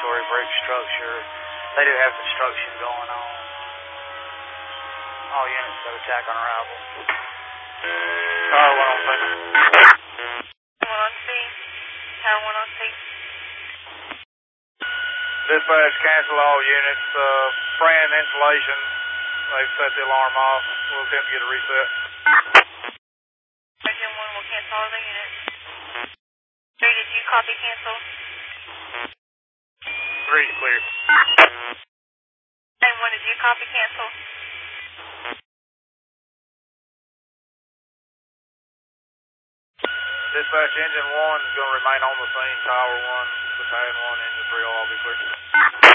two-story brick structure. They do have construction going on. All units go attack on arrival. Tower 1 on C. 1 on C. Tower 1 on C. Dispatch, cancel all units. Spraying insulation. They've set the alarm off. We'll attempt to get a reset. Region 1 will cancel all the units. 3, did you copy cancel? 3 is clear. And 1, did you copy cancel? Dispatch, engine 1 is going to remain on the scene. Tower 1, battalion 1, engine 3 will all be clear.